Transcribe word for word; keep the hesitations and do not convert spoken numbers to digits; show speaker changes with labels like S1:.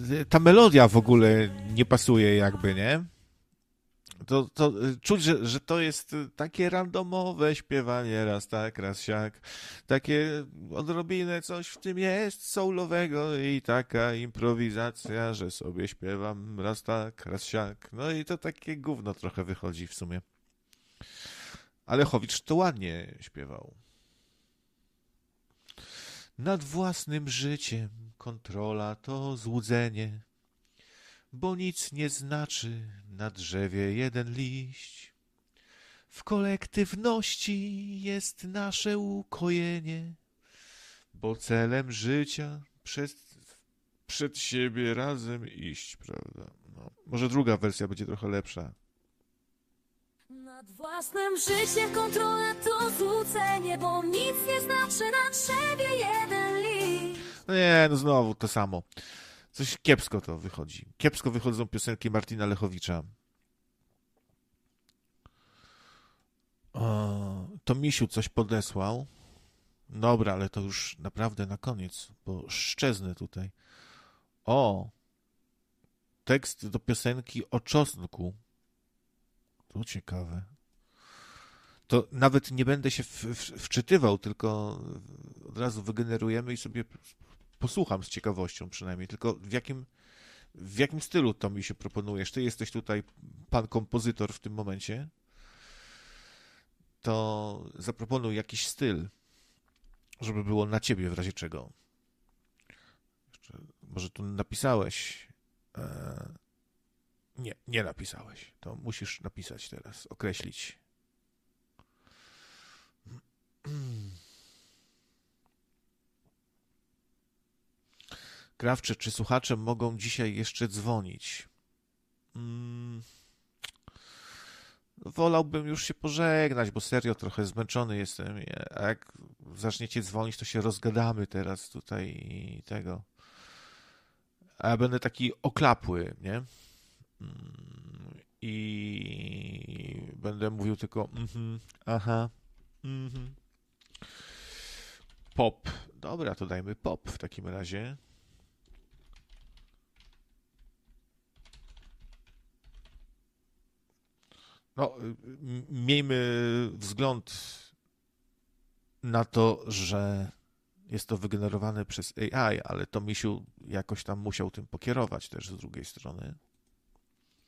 S1: ta melodia w ogóle nie pasuje jakby, nie? To, to czuć, że, że to jest takie randomowe śpiewanie, raz tak, raz siak. Takie odrobinę coś w tym jest soulowego i taka improwizacja, że sobie śpiewam raz tak, raz siak. No i to takie gówno trochę wychodzi w sumie. Ale Chowicz to ładnie śpiewał. Nad własnym życiem kontrola to złudzenie, bo nic nie znaczy na drzewie jeden liść. W kolektywności jest nasze ukojenie, bo celem życia przed, przed siebie razem iść, prawda? No, może druga wersja będzie trochę lepsza.
S2: Nad własnym życiem kontrola to złudzenie, bo nic nie znaczy na drzewie jeden liść.
S1: No nie, no znowu to samo. Coś kiepsko to wychodzi. Kiepsko wychodzą piosenki Martina Lechowicza. O, to Misiu coś podesłał. Dobra, ale to już naprawdę na koniec, bo szczeznę tutaj. O! Tekst do piosenki o czosnku. To ciekawe. To nawet nie będę się w, w, wczytywał, tylko od razu wygenerujemy i sobie posłucham z ciekawością przynajmniej. Tylko w jakim, w jakim stylu to mi się proponujesz? Ty jesteś tutaj pan kompozytor w tym momencie. To zaproponuj jakiś styl, żeby było na ciebie w razie czego. Jeszcze, może tu napisałeś. E... Nie, nie napisałeś. To musisz napisać teraz, określić. Krawcze, czy słuchacze mogą dzisiaj jeszcze dzwonić? Hmm. Wolałbym już się pożegnać, bo serio trochę zmęczony jestem. A jak zaczniecie dzwonić, to się rozgadamy teraz tutaj i tego. A ja będę taki oklapły, nie? I będę mówił tylko mhm, aha, mhm. Pop. Dobra, to dajmy pop w takim razie. No, miejmy wzgląd na to, że jest to wygenerowane przez A I, ale to Misiu jakoś tam musiał tym pokierować też z drugiej strony.